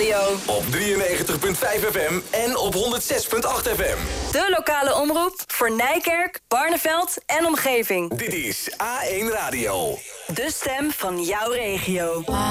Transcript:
Radio. Op 93.5 FM en op 106.8 FM. De lokale omroep voor Nijkerk, Barneveld en omgeving. Dit is A1 Radio. De stem van jouw regio.